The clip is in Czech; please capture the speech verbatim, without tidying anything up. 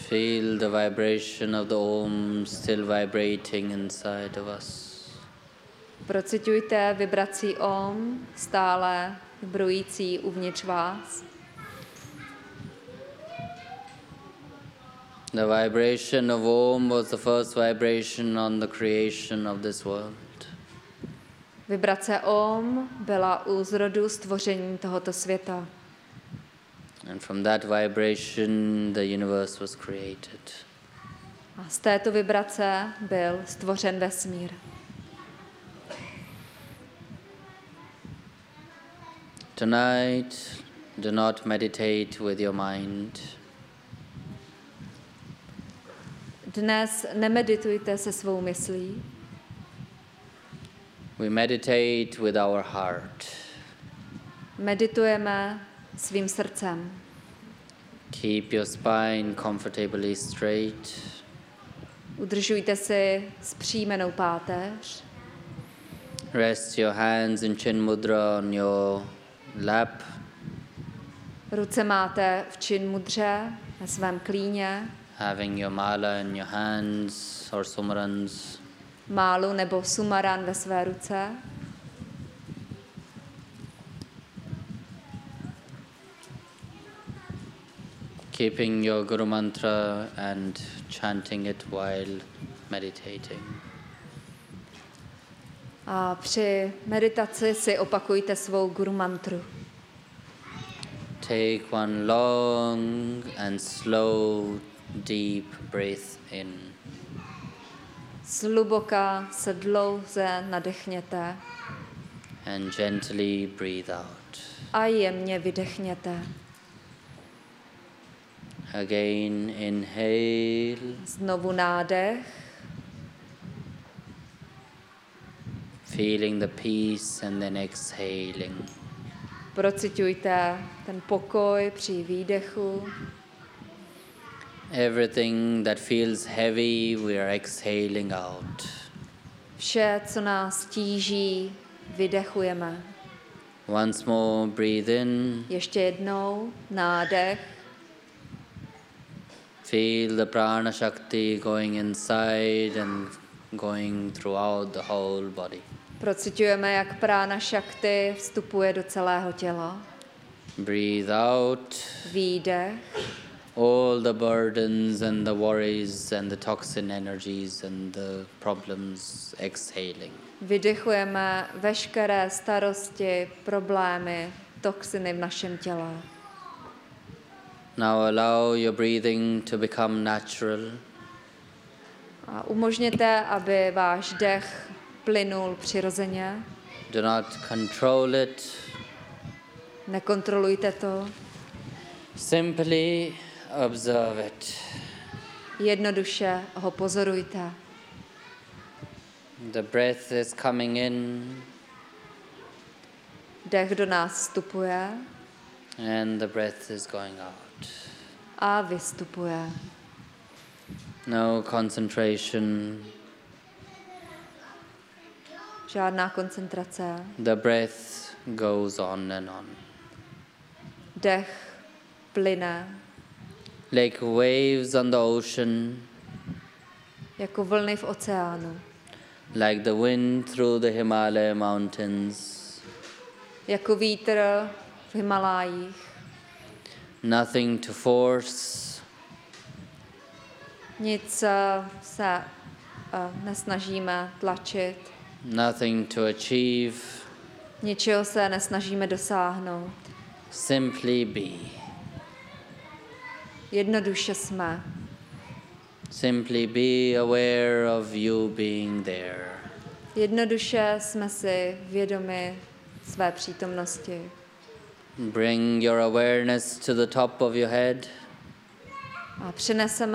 Feel the vibration of the Om still vibrating inside of us. Procitujte vibrací Om, stále vibrující uvnitř vás. The vibration of Om was the first vibration on the creation of this world. Vibrace Om byla u zrodu stvoření tohoto světa. And from that vibration the universe was created. A z této vibrace byl stvořen vesmír. Tonight, do not meditate with your mind. Dnes nemeditujte se svou myslí. We meditate with our heart. Meditujeme svým srdcem. Keep your spine comfortably straight. Udržujte si zpříjmenou páteř. Rest your hands in Chin Mudra on your lap. Ruce máte v Chin mudře na svém klíně. Having your mala in your hands or sumarans. Málu nebo sumaran ve své ruce. Keeping your Guru Mantra and chanting it while meditating. A při meditaci si opakujte svou Guru mantru. Take one long and slow, deep breath in. Zhluboka se dlouze nadechněte. And gently breathe out. A jemně vydechněte. Again, inhale. Znovu nádech. Feeling the peace and then exhaling. Procitujte ten pokoj při výdechu. Everything that feels heavy, we are exhaling out. Vše, co nás tíží, vydechujeme. Once more, breathe in. Ještě jednou nádech. Feel the prana shakti going inside and going throughout the whole body. Procitujeme, jak prána šakti vstupuje do celého těla. Breathe out. Výdech. All the burdens and the worries and the toxin energies and the problems exhaling. Vydechujeme veškeré starosti, problémy, toxiny v našem těle. Now allow your breathing to become natural. A umožněte, aby váš dech plynul přirozeně. Do not control it. Nekontrolujte to. Simply observe it. Jednoduše ho pozorujte. The breath is coming in. Dech do nás vstupuje. And the breath is going out. A vystupuje. No concentration. Žádná koncentrace. The breath goes on and on. Dech plyne. Like waves on the ocean. Jako vlny v oceánu. Like the wind through the Himalaya mountains. Jako vítr v Himalájích. Nothing to force. Nic uh, se uh, nesnažíme tlačit. Nothing to achieve. Ničeho se nesnažíme dosáhnout. Simply be. Jednoduše jsme. Simply be aware of you being there. Jednoduše jsme si vědomi své přítomnosti. Bring your awareness to the top of your head. A přineseme